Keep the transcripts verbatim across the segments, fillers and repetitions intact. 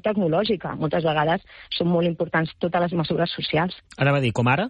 tecnològica. Moltes vegades són molt importants totes les mesures socials. Ara va dir, com ara?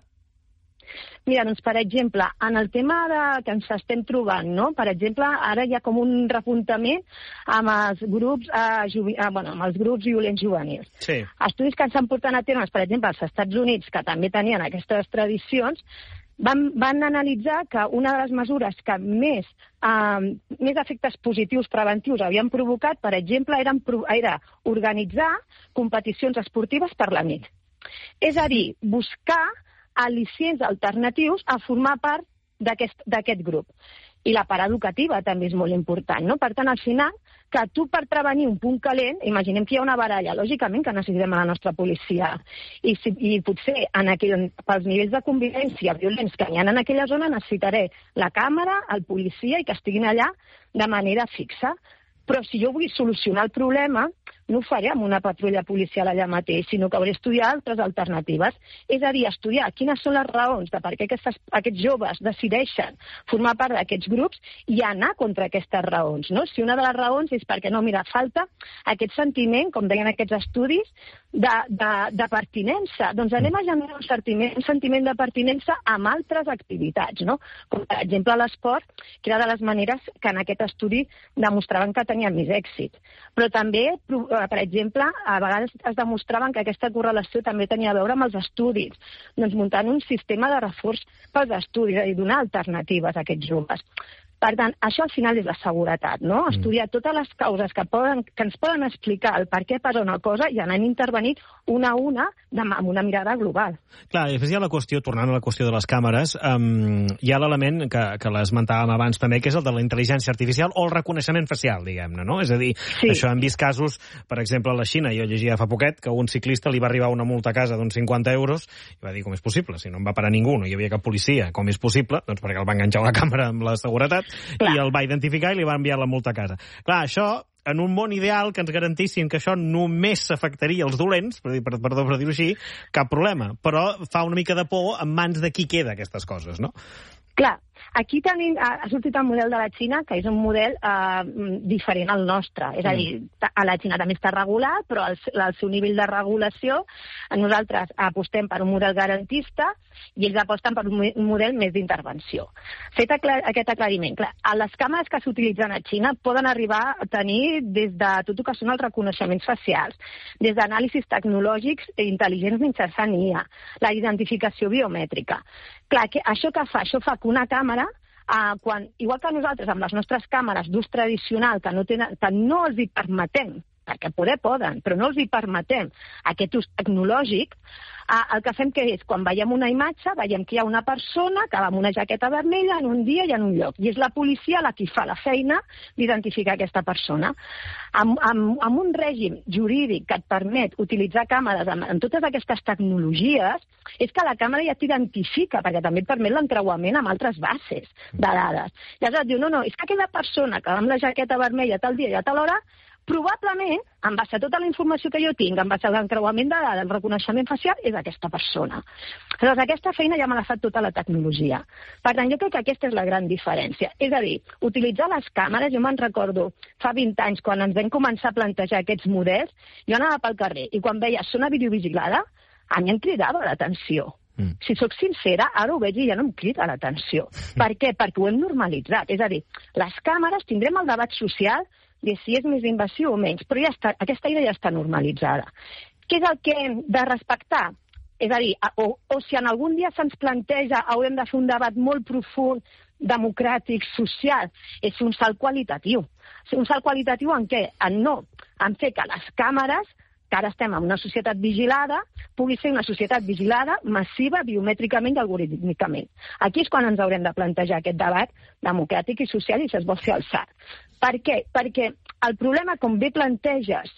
Mira, doncs, per exemple, en el tema de, que ens estem trobant, no? Per exemple, ara hi ha com un repuntament amb els grups, eh, juvi, eh, bueno, amb els grups violents juvenils. Sí. Estudis que s'han portat a terme, per exemple, als Estats Units, que també tenien aquestes tradicions, van, van analitzar que una de les mesures que més, eh, més efectes positius preventius havien provocat, per exemple, eren, era organitzar competicions esportives per la nit. És a dir, buscar al·licients alternatius a formar part d'aquest grup. I la part educativa també és molt important, no? Per tant, al final, que tu per prevenir un punt calent, imaginem que hi ha una baralla, lògicament que necessitem a la nostra policia, i, si, i potser en aquell, pels nivells de convivència violents que hi ha en aquella zona necessitaré la càmera, el policia, i que estiguin allà de manera fixa. Però si jo vull solucionar el problema, no ho faré amb una patrulla policial allà mateix, sinó que hauré d'estudiar altres alternatives. És a dir, estudiar quines són les raons de per què aquestes, aquests joves decideixen formar part d'aquests grups i anar contra aquestes raons. No? Si una de les raons és perquè, no, mira, falta aquest sentiment, com deien aquests estudis, de, de, de pertinença. Doncs anem a generar un sentiment, un sentiment de pertinença amb altres activitats, no? Com, per exemple, l'esport, que era de les maneres que en aquest estudi demostraven que tenien més èxit. Però també, per exemple, a vegades es demostraven que aquesta correlació també tenia a veure amb els estudis, doncs muntant un sistema de reforç pels estudis, és a dir, donar alternatives a aquests joves. Per tant, això al final és la seguretat, no? Mm. Estudiar totes les causes que, poden, que ens poden explicar el per què passa una cosa i anar intervenint una a una amb una mirada global. Clar, i després hi ha la qüestió, tornant a la qüestió de les càmeres, um, hi ha l'element que, que l'esmentàvem abans també, que és el de la intel·ligència artificial o el reconeixement facial, diguem-ne, no? És a dir, sí. Això hem vist casos, per exemple, a la Xina, jo llegia fa poquet, que a un ciclista li va arribar una multa a casa d'uns cinquanta euros i va dir, com és possible? Si no em va parar ningú, no hi havia cap policia, com és possible? Doncs perquè el va enganxar una càmera amb la seguretat. Clar. I el va identificar i li va enviar la multa a casa. Clar, això, en un món ideal que ens garantissin que això només s'afectaria als dolents, per, per, perdó per dir-ho així, cap problema. Però fa una mica de por en mans de qui queda aquestes coses, no? Clar, aquí tenim, ha sortit el model de la Xina, que és un model eh, diferent al nostre. És a dir, a la Xina també està regulat, però el, el seu nivell de regulació, nosaltres apostem per un model garantista i ells aposten per un model més d'intervenció. Fet aclar, aquest aclariment, clar, les càmeres que s'utilitzen a Xina poden arribar a tenir des de tot el que són els reconeixements facials, des d'anàlisis tecnològics intel·ligents mitjançant I A, la identificació biomètrica. Clar, que això que fa? Això fa que una càmera, eh, quan, igual que nosaltres amb les nostres càmeres d'ús tradicional, que no, tenen, que no els hi permetem, perquè poder poden, però no els hi permetem aquest ús tecnològic, eh, el que fem que és, quan veiem una imatge, veiem que hi ha una persona que va amb una jaqueta vermella en un dia i en un lloc, i és la policia la qui fa la feina d'identificar aquesta persona. Amb, amb, amb un règim jurídic que et permet utilitzar càmeres amb, amb totes aquestes tecnologies, és que la càmera ja t'identifica, perquè també et permet l'encreuament amb altres bases de dades. I aleshores et diu, no, no, és que aquella persona que va amb la jaqueta vermella tal dia i a tal hora, probablement, en base a tota la informació que jo tinc, en base a l'encreuament de dades, el reconeixement facial, és aquesta persona. Aleshores, aquesta feina ja me l'ha fet tota la tecnologia. Per tant, jo crec que aquesta és la gran diferència. És a dir, utilitzar les càmeres, jo me'n recordo fa vint anys, quan ens vam començar a plantejar aquests models, jo anava pel carrer i quan veia zona videovigilada, a mi em cridava l'atenció. Mm. Si sóc sincera, ara ho veig i ja no em crida l'atenció. Mm. Per què? Perquè ho hem normalitzat. És a dir, les càmeres, tindrem el debat social de si és més invasiu o menys, però ja està, aquesta idea ja està normalitzada. Què és el que hem de respectar? És a dir, o, o si en algun dia se'ns planteja haurem de fer un debat molt profund, democràtic, social, és un salt qualitatiu. Un salt qualitatiu en què? En no, en fer que les càmeres, que ara estem en una societat vigilada, pugui ser una societat vigilada, massiva, biomètricament i algorítmicament. Aquí és quan ens haurem de plantejar aquest debat democràtic i social i si es vol fer alçat. Per què? Perquè el problema, com bé planteges,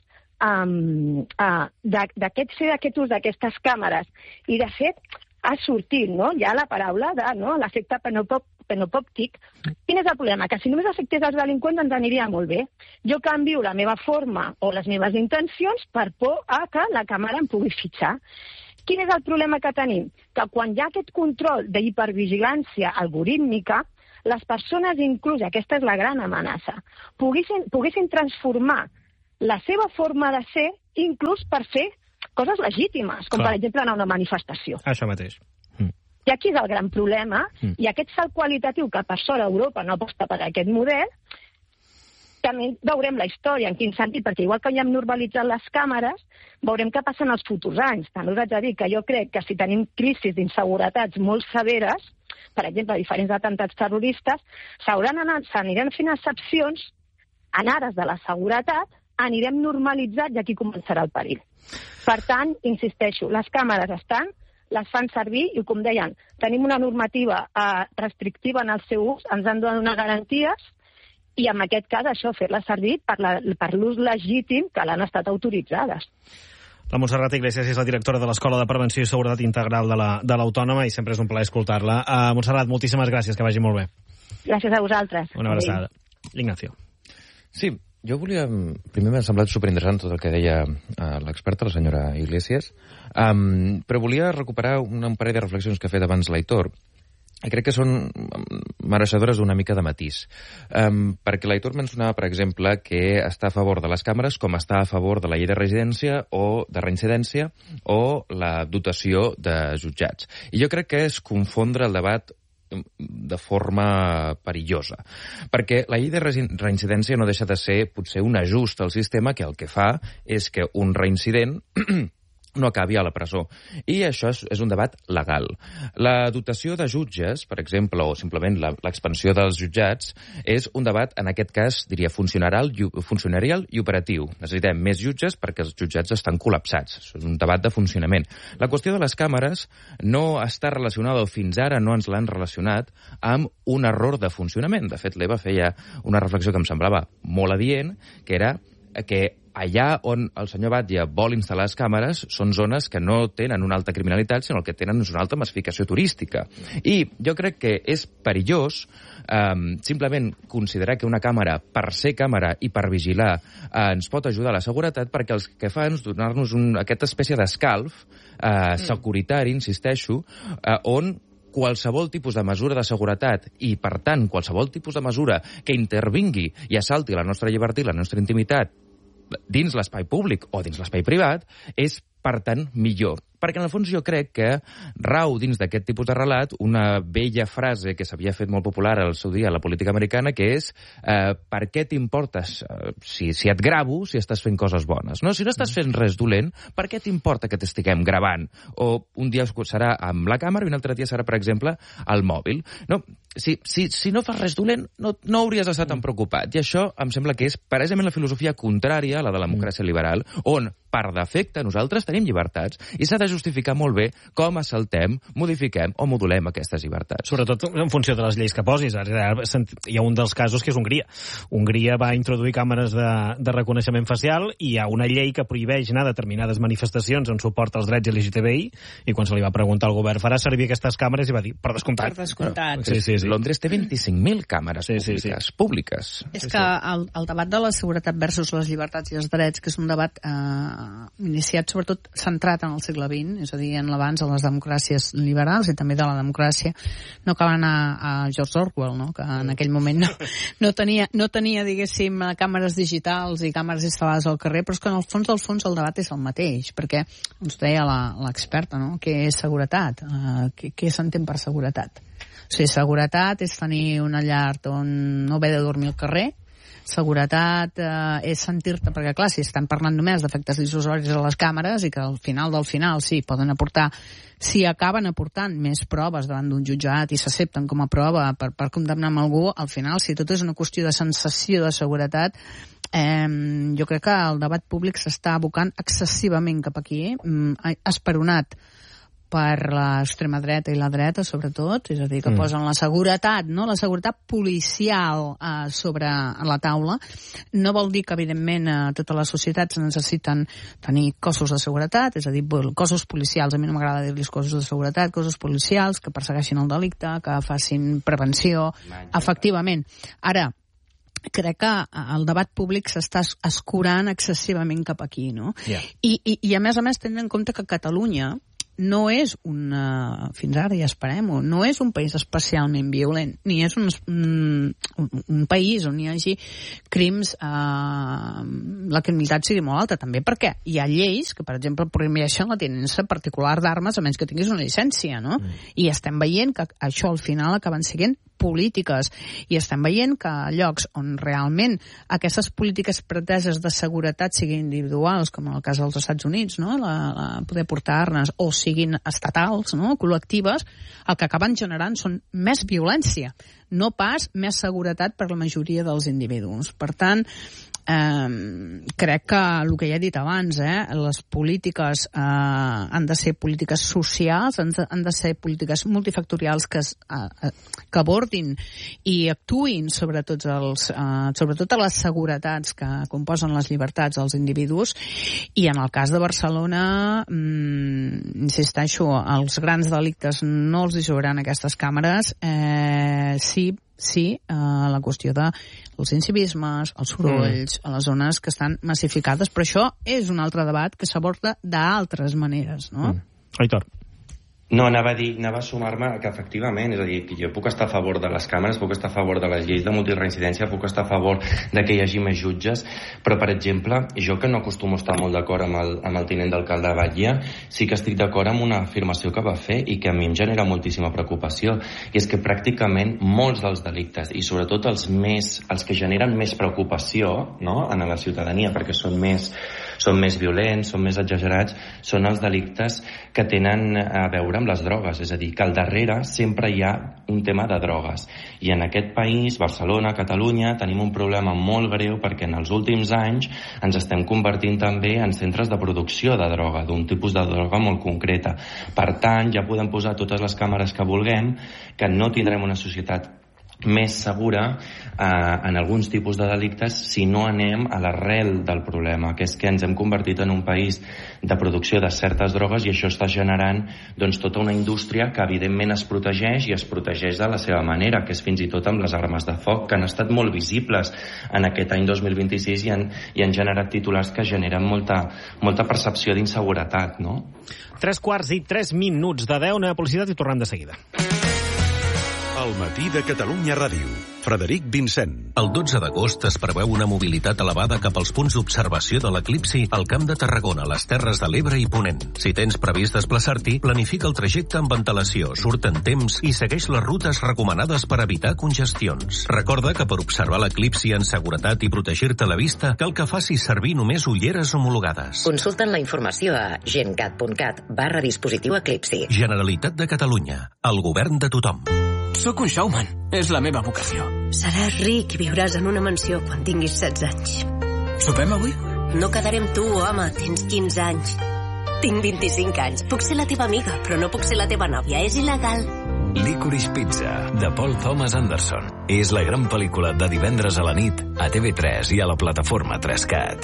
um, uh, d'aquest fer aquest ús d'aquestes càmeres, i de fet ha sortit, no?, ja la paraula de, no?, l'efecte penopòptic. Quin és el problema? Que si només afectés els delinqüents ens aniria molt bé. Jo canvio la meva forma o les meves intencions per por a que la càmera em pugui fitxar. Quin és el problema que tenim? Que quan hi ha aquest control d'hipervigilància algorítmica, les persones, inclús, aquesta és la gran amenaça, poguessin, poguessin transformar la seva forma de ser, inclús per fer coses legítimes, com Clar. per exemple anar a una manifestació. Això mateix. Mm. I aquí és el gran problema, mm. i aquest salt qualitatiu que per sort Europa no aposta per aquest model, també veurem la història, en quin sentit, perquè igual que ja hem normalitzat les càmeres, veurem què passa en els futurs anys. També us haig de dir que jo crec que si tenim crisis d'inseguretats molt severes, per exemple, diferents atentats terroristes, s'hauran anat, s'aniran fent excepcions en ares de la seguretat, anirem normalitzats i aquí començarà el perill. Per tant, insisteixo, les càmeres estan, les fan servir i, com deien, tenim una normativa eh, restrictiva en el seu ús, ens han de donar garanties, i en aquest cas això, fer-la servir per, la, per l'ús legítim que l'han estat autoritzades. La Montserrat Iglesias és la directora de l'Escola de Prevenció i Seguretat Integral de la, de l'Autònoma i sempre és un plaer escoltar-la. Uh, Montserrat, moltíssimes gràcies, que vagi molt bé. Gràcies a vosaltres. Una abraçada. Ignacio. Sí, jo volia... Primer m'ha semblat superinteressant tot el que deia uh, l'experta, la senyora Iglesias, um, però volia recuperar un, un parell de reflexions que ha fet abans l'Aitor, i crec que són mereixedores d'una mica de matís. Um, perquè l'Aitor mencionava, per exemple, que està a favor de les càmeres com està a favor de la llei de residència o de reincidència o la dotació de jutjats. I jo crec que és confondre el debat de forma perillosa. Perquè la llei de reincidència no deixa de ser potser un ajust al sistema que el que fa és que un reincident no acabi a la presó. I això és, és un debat legal. La dotació de jutges, per exemple, o simplement l'expansió dels jutjats, és un debat, en aquest cas, diria, funcionarial, funcionarial i operatiu. Necessitem més jutges perquè els jutjats estan col·lapsats. És un debat de funcionament. La qüestió de les càmeres no està relacionada, o fins ara no ens l'han relacionat, amb un error de funcionament. De fet, l'Eva feia una reflexió que em semblava molt adient, que era que allà on el senyor Batlle vol instal·lar les càmeres són zones que no tenen una alta criminalitat, sinó el que tenen és una alta massificació turística. I jo crec que és perillós eh, simplement considerar que una càmera, per ser càmera i per vigilar, eh, ens pot ajudar a la seguretat, perquè el que fa és donar-nos un, aquesta espècie d'escalf eh, securitari, insisteixo, eh, on qualsevol tipus de mesura de seguretat i, per tant, qualsevol tipus de mesura que intervingui i assalti la nostra llibertat i la nostra intimitat dins l'espai públic o dins l'espai privat és, per tant, millor. Perquè, en el fons, jo crec que rau dins d'aquest tipus de relat una vella frase que s'havia fet molt popular al seu dia a la política americana, que és eh, per què t'importes eh, si, si et gravo si estàs fent coses bones? No? Si no estàs fent res dolent, per què t'importa que t'estiguem gravant? O un dia serà amb la càmera i un altre dia serà, per exemple, al mòbil. No? Si, si, si no fas res dolent, no, no hauries d'estar tan preocupat. I això em sembla que és precisament la filosofia contrària a la de la democràcia liberal, on, per defecte, nosaltres tenim llibertats i s'ha de justificar molt bé com assaltem, modifiquem o modulem aquestes llibertats. Sobretot en funció de les lleis que posis. Hi ha un dels casos que és Hongria. Hongria va introduir càmeres de, de reconeixement facial i hi ha una llei que prohibeix anar a determinades manifestacions en suport als drets L G T B I i quan se li va preguntar al govern farà servir aquestes càmeres i va dir, per descomptat. Per descomptat. Sí, sí, sí. Londres té vint-i-cinc mil càmeres sí, públiques. Sí, sí. públiques. És que el, el debat de la seguretat versus les llibertats i els drets, que és un debat eh, iniciat sobretot centrat en el segle vint, és a dir, en l'abans de les democràcies liberals i també de la democràcia, no cal anar a George Orwell, no? Que en aquell moment no, no, tenia, no tenia, diguéssim, càmeres digitals i càmeres instal·lades al carrer, però és que en el fons del fons el debat és el mateix, perquè ens deia l'experta, no? Què és seguretat? Uh, què què s'entén per seguretat? O sigui, seguretat és tenir una llar on no haver de dormir al carrer, seguretat eh, és sentir-te, perquè clar, si estan parlant només d'efectes dissuasoris a les càmeres i que al final del final sí, poden aportar, si acaben aportant més proves davant d'un jutjat i s'accepten com a prova per, per condemnar amb algú, al final, si tot és una qüestió de sensació de seguretat, eh, jo crec que el debat públic s'està abocant excessivament cap aquí, eh, esperonat per l'extrema dreta i la dreta, sobretot, és a dir, que mm. posen la seguretat, no? La seguretat policial eh, sobre la taula. No vol dir que, evidentment, eh, totes les societats necessiten tenir cossos de seguretat, és a dir, cossos policials, a mi no m'agrada dir-los cossos de seguretat, cossos policials que persegueixin el delicte, que facin prevenció, efectivament. Ara, crec que el debat públic s'està escurant excessivament cap aquí, no? Yeah. I, i, I, a més a més, tenint en compte que Catalunya no és una, fins ara ja esperem-ho, no és un país especialment violent, ni és un, un, un país on hi hagi crims, eh, la criminalitat sigui molt alta, també perquè hi ha lleis que, per exemple, prohibeixen la tinença particular d'armes a menys que tinguis una llicència, no? Mm. I estem veient que això al final acaben sent polítiques, i estem veient que a llocs on realment aquestes polítiques preteses de seguretat siguin individuals, com en el cas dels Estats Units, no? la, la poder portar armes, o siguin estatals, no? col·lectives, el que acaben generant són més violència, no pas més seguretat per la majoria dels individus. Per tant, eh, crec que el que ja he dit abans, eh, les polítiques eh, han de ser polítiques socials, han de, han de ser polítiques multifactorials que, es, eh, que abordin i actuïn sobre tots els, eh, sobre totes les seguretats que composen les llibertats dels individus, i en el cas de Barcelona, mm, insisteixo, els grans delictes no els dissuadiran aquestes càmeres, eh, sí, sí, eh, la qüestió de els incivismes, els sorolls, mm. a les zones que estan massificades, però això és un altre debat que s'aborda d'altres maneres, no? Mm. Aitor. No, anava a dir, anava a sumar-me que efectivament, és a dir, que jo puc estar a favor de les càmeres, puc estar a favor de les lleis de multireincidència, puc estar a favor de que hi hagi més jutges, però, per exemple, jo que no acostumo a estar molt d'acord amb el, amb el tinent d'alcalde de Batlle, sí que estic d'acord amb una afirmació que va fer i que a mi em genera moltíssima preocupació, i és que pràcticament molts dels delictes, i sobretot els més, els que generen més preocupació, no?, en la ciutadania, perquè són més, són més violents, són més exagerats, són els delictes que tenen a veure amb les drogues, és a dir, que al darrere sempre hi ha un tema de drogues. I en aquest país, Barcelona, Catalunya, tenim un problema molt greu perquè en els últims anys ens estem convertint també en centres de producció de droga, d'un tipus de droga molt concreta. Per tant, ja podem posar totes les càmeres que vulguem, que no tindrem una societat més segura eh, en alguns tipus de delictes si no anem a l'arrel del problema, que és que ens hem convertit en un país de producció de certes drogues, i això està generant doncs, tota una indústria que evidentment es protegeix, i es protegeix de la seva manera, que és fins i tot amb les armes de foc, que han estat molt visibles en aquest any dos mil vint-i-sis i han, i han generat titulars que generen molta, molta percepció d'inseguretat, no? Tres quarts i tres minuts de deu, anem a publicitat i tornem de seguida. El matí de Catalunya Ràdio. Frederic Vincent. El dotze d'agost es preveu una mobilitat elevada cap als punts d'observació de l'eclipsi al Camp de Tarragona, les Terres de l'Ebre i Ponent. Si tens previst desplaçar-t'hi, planifica el trajecte amb antelació, surt en temps i segueix les rutes recomanades per evitar congestions. Recorda que per observar l'eclipsi en seguretat i protegir-te la vista, cal que facis servir només ulleres homologades. Consulta'n la informació a gencat.cat barra dispositiu eclipsi. Generalitat de Catalunya, el govern de tothom. Soc un showman. És la meva vocació. Seràs ric i viuràs en una mansió quan tinguis setze anys. Sopem avui? No quedaré amb tu, home. Tens quinze anys. Tinc vint-i-cinc anys. Puc ser la teva amiga, però no puc ser la teva nòvia. És il·legal. Licorice Pizza, de Paul Thomas Anderson. És la gran pel·lícula de divendres a la nit a T V tres i a la plataforma tres cat.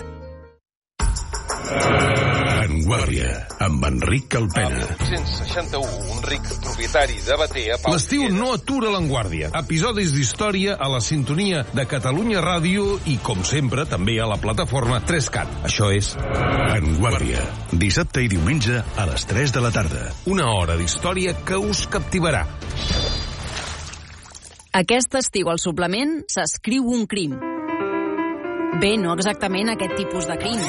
En Guàrdia, amb Enric Calpena. mil nou-cents seixanta-u, un ric propietari de Bater a Pau. L'estiu no atura l'Enguàrdia. Episodis d'història a la sintonia de Catalunya Ràdio i, com sempre, també a la plataforma tres cat. Això és En Guàrdia. Dissabte i diumenge a les tres de la tarda. Una hora d'història que us captivarà. Aquest estiu al suplement s'escriu un crim. Bé, no exactament aquest tipus de crim.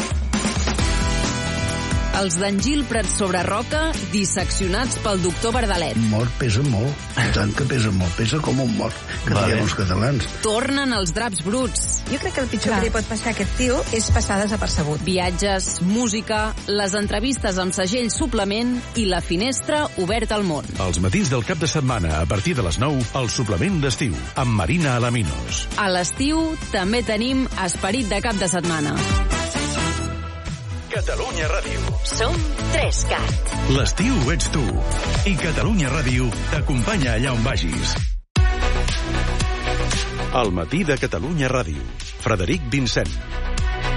Els d'en Gil Prats sobre Roca, disseccionats pel doctor Verdalet. Mort pesa molt, i tant que pesa molt, pesa com un mort, que vale. Diem els catalans. Tornen els draps bruts. Jo crec que el pitjor Clar. que li pot passar a aquest tio és passar desapercebut. Viatges, música, les entrevistes amb segell suplement i la finestra oberta al món. Els matins del cap de setmana, a partir de les nou, el suplement d'estiu, amb Marina Alaminos. A l'estiu també tenim esperit de cap de setmana. Catalunya Ràdio. Som tres cat. L'estiu ets tu. I Catalunya Ràdio t'acompanya allà on vagis. El matí de Catalunya Ràdio. Frederic Vincent.